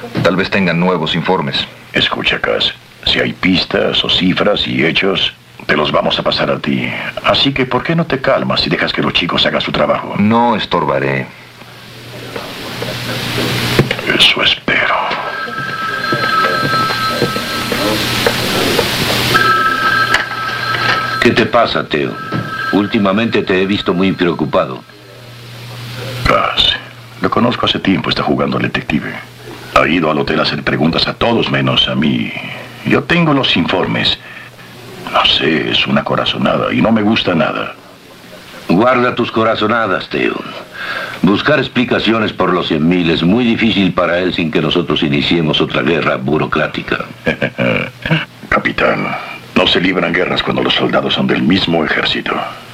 Tal vez tengan nuevos informes. Escucha, Cass. Si hay pistas o cifras y hechos, te los vamos a pasar a ti. Así que, ¿por qué no te calmas y dejas que los chicos hagan su trabajo? No estorbaré. Eso espero. ¿Qué te pasa, Theo? Últimamente te he visto muy preocupado. Cass, lo conozco hace tiempo, está jugando al detective. Ha ido al hotel a hacer preguntas a todos menos a mí. Yo tengo los informes. No sé, es una corazonada y no me gusta nada. Guarda tus corazonadas, Theo. Buscar explicaciones por los 100.000 es muy difícil para él sin que nosotros iniciemos otra guerra burocrática. Capitán, no se libran guerras cuando los soldados son del mismo ejército.